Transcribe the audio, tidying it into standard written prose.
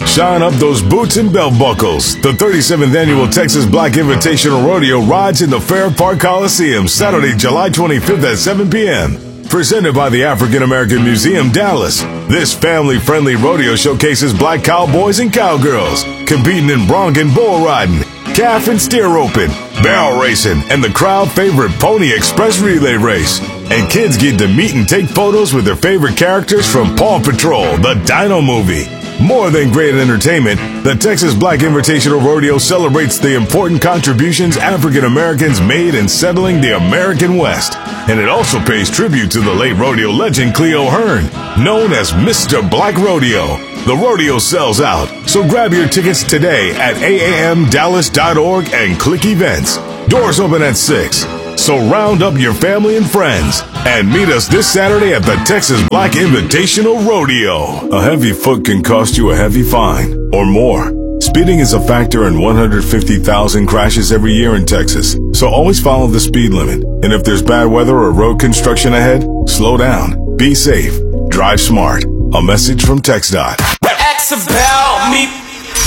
Shine up those boots and belt buckles. The 37th Annual Texas Black Invitational Rodeo rides in the Fair Park Coliseum Saturday, July 25th at 7 p.m. Presented by the African American Museum, Dallas. This family-friendly rodeo showcases black cowboys and cowgirls competing in bronc and bull riding, calf and steer roping, barrel racing, and the crowd favorite Pony Express Relay Race. And kids get to meet and take photos with their favorite characters from Paw Patrol, the Dino Movie. More than great entertainment, the Texas Black Invitational Rodeo celebrates the important contributions African Americans made in settling the American West. And it also pays tribute to the late rodeo legend Cleo Hearn, known as Mr. Black Rodeo. The rodeo sells out, so grab your tickets today at aamdallas.org and click events. Doors open at 6. So round up your family and friends and meet us this Saturday at the Texas Black Invitational Rodeo. A heavy foot can cost you a heavy fine or more. Speeding is a factor in 150,000 crashes every year in Texas, so always follow the speed limit. And if there's bad weather or road construction ahead, slow down, be safe, drive smart. A message from TxDOT. Ask about me.